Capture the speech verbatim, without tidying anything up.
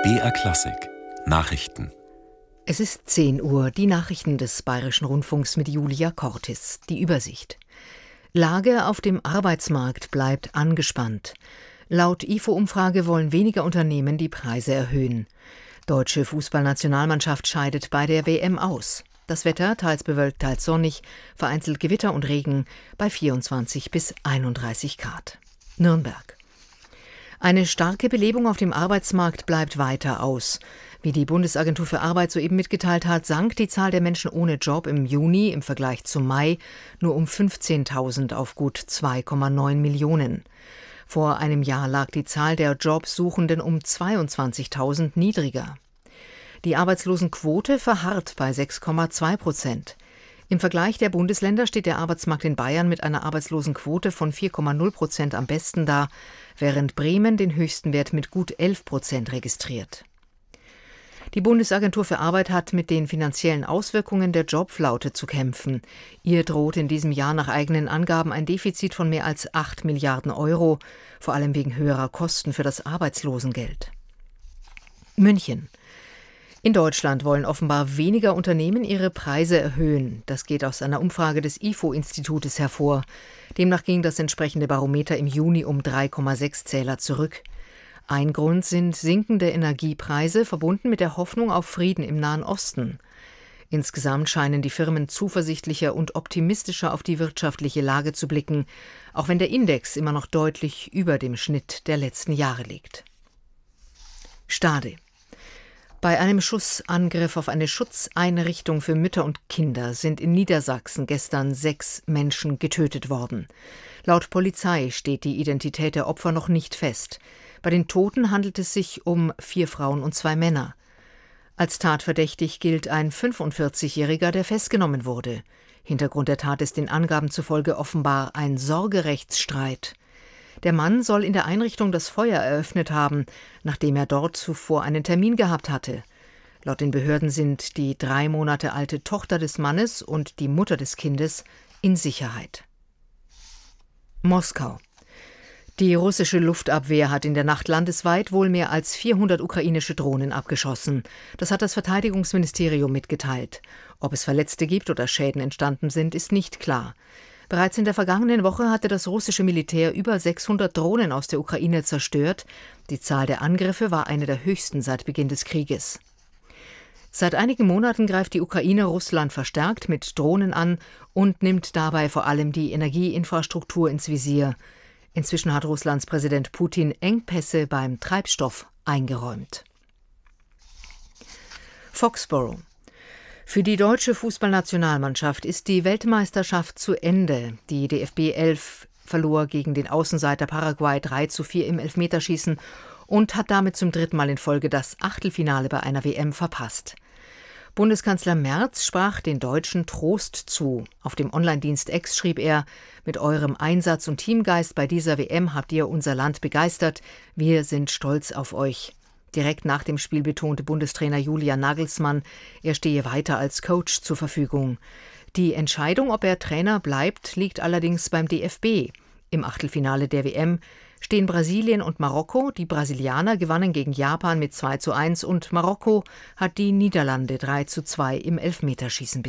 B R Klassik Nachrichten. Es ist zehn Uhr, die Nachrichten des Bayerischen Rundfunks mit Julia Cortis. Die Übersicht. Lage auf dem Arbeitsmarkt bleibt angespannt. Laut I F O-Umfrage wollen weniger Unternehmen die Preise erhöhen. Deutsche Fußballnationalmannschaft scheidet bei der W M aus. Das Wetter teils bewölkt, teils sonnig, vereinzelt Gewitter und Regen bei vierundzwanzig bis einunddreißig Grad. Nürnberg. Eine starke Belebung auf dem Arbeitsmarkt bleibt weiter aus. Wie die Bundesagentur für Arbeit soeben mitgeteilt hat, sank die Zahl der Menschen ohne Job im Juni im Vergleich zum Mai nur um fünfzehntausend auf gut zwei Komma neun Millionen. Vor einem Jahr lag die Zahl der Jobsuchenden um zweiundzwanzigtausend niedriger. Die Arbeitslosenquote verharrt bei sechs Komma zwei Prozent. Im Vergleich der Bundesländer steht der Arbeitsmarkt in Bayern mit einer Arbeitslosenquote von vier Komma null Prozent am besten da, während Bremen den höchsten Wert mit gut elf Prozent registriert. Die Bundesagentur für Arbeit hat mit den finanziellen Auswirkungen der Jobflaute zu kämpfen. Ihr droht in diesem Jahr nach eigenen Angaben ein Defizit von mehr als acht Milliarden Euro, vor allem wegen höherer Kosten für das Arbeitslosengeld. München. In Deutschland wollen offenbar weniger Unternehmen ihre Preise erhöhen. Das geht aus einer Umfrage des I F O-Institutes hervor. Demnach ging das entsprechende Barometer im Juni um drei Komma sechs Zähler zurück. Ein Grund sind sinkende Energiepreise, verbunden mit der Hoffnung auf Frieden im Nahen Osten. Insgesamt scheinen die Firmen zuversichtlicher und optimistischer auf die wirtschaftliche Lage zu blicken, auch wenn der Index immer noch deutlich über dem Schnitt der letzten Jahre liegt. Stade. Bei einem Schussangriff auf eine Schutzeinrichtung für Mütter und Kinder sind in Niedersachsen gestern sechs Menschen getötet worden. Laut Polizei steht die Identität der Opfer noch nicht fest. Bei den Toten handelt es sich um vier Frauen und zwei Männer. Als tatverdächtig gilt ein fünfundvierzigjähriger, der festgenommen wurde. Hintergrund der Tat ist den Angaben zufolge offenbar ein Sorgerechtsstreit. Der Mann soll in der Einrichtung das Feuer eröffnet haben, nachdem er dort zuvor einen Termin gehabt hatte. Laut den Behörden sind die drei Monate alte Tochter des Mannes und die Mutter des Kindes in Sicherheit. Moskau. Die russische Luftabwehr hat in der Nacht landesweit wohl mehr als vierhundert ukrainische Drohnen abgeschossen. Das hat das Verteidigungsministerium mitgeteilt. Ob es Verletzte gibt oder Schäden entstanden sind, ist nicht klar. Bereits in der vergangenen Woche hatte das russische Militär über sechshundert Drohnen aus der Ukraine zerstört. Die Zahl der Angriffe war eine der höchsten seit Beginn des Krieges. Seit einigen Monaten greift die Ukraine Russland verstärkt mit Drohnen an und nimmt dabei vor allem die Energieinfrastruktur ins Visier. Inzwischen hat Russlands Präsident Putin Engpässe beim Treibstoff eingeräumt. Foxborough. Für die deutsche Fußballnationalmannschaft ist die Weltmeisterschaft zu Ende. Die D F B elf verlor gegen den Außenseiter Paraguay drei zu vier im Elfmeterschießen und hat damit zum dritten Mal in Folge das Achtelfinale bei einer W M verpasst. Bundeskanzler Merz sprach den Deutschen Trost zu. Auf dem Online-Dienst X schrieb er: Mit eurem Einsatz und Teamgeist bei dieser W M habt ihr unser Land begeistert. Wir sind stolz auf euch. Direkt nach dem Spiel betonte Bundestrainer Julian Nagelsmann, er stehe weiter als Coach zur Verfügung. Die Entscheidung, ob er Trainer bleibt, liegt allerdings beim D F B. Im Achtelfinale der W M stehen Brasilien und Marokko. Die Brasilianer gewannen gegen Japan mit zwei zu eins und Marokko hat die Niederlande drei zu zwei im Elfmeterschießen